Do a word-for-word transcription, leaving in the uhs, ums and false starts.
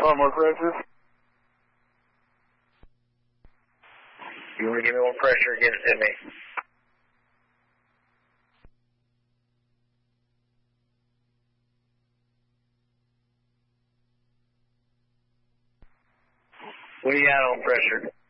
Want more pressure? You want to give me more pressure, give it to me. What do you got on pressure?